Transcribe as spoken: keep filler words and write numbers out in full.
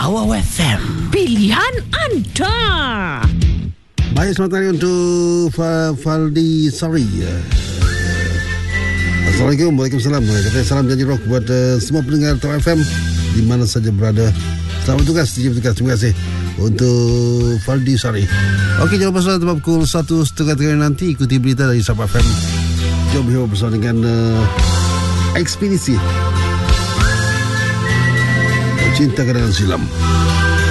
Wow F M, pilihan anda. Baik, selamat hari untuk Faldi Sari. Assalamualaikum, waalaikumsalam. Kata salam janji rock buat uh, semua pendengar Top F M di mana saja berada. Selamat bertugas, bertugas. Terima kasih untuk Faldi Sari. Okey, jangan lupa tempat pukul satu setengah tiga nanti ikuti berita dari Top F M. Jom bersama bersama dengan uh, Ekspedisi Cinta Kenangan Silam.